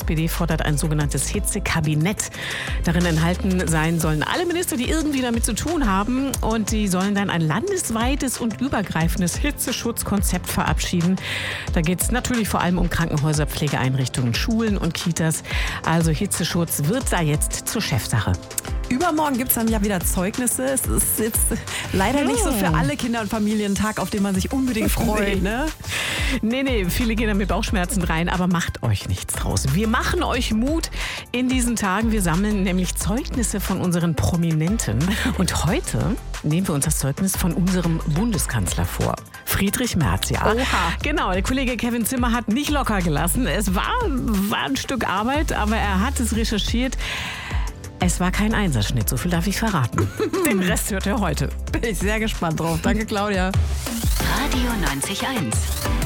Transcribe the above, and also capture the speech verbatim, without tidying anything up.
S P D fordert ein sogenanntes Hitzekabinett. Darin enthalten sein sollen alle Minister, die irgendwie damit zu tun haben. Und die sollen dann ein landesweites und übergreifendes Hitzeschutzkonzept verabschieden. Da geht es natürlich vor allem um Krankenhäuser, Pflegeeinrichtungen, Schulen und Kitas. Also Hitzeschutz wird da jetzt zur Chefsache. Übermorgen gibt es dann ja wieder Zeugnisse. Es ist jetzt leider nicht so für alle Kinder und Familien ein Tag, auf den man sich unbedingt freut, ne? Nee, nee, viele gehen da mit Bauchschmerzen rein, aber macht euch nichts draus. Wir machen euch Mut in diesen Tagen. Wir sammeln nämlich Zeugnisse von unseren Prominenten. Und heute nehmen wir uns das Zeugnis von unserem Bundeskanzler vor. Friedrich Merz, ja. Oha. Genau, der Kollege Kevin Zimmer hat nicht locker gelassen. Es war, war ein Stück Arbeit, aber er hat es recherchiert. Es war kein Einserschnitt, so viel darf ich verraten. Den Rest hört ihr heute. Bin ich sehr gespannt drauf. Danke, Claudia. Radio neunzig Komma eins.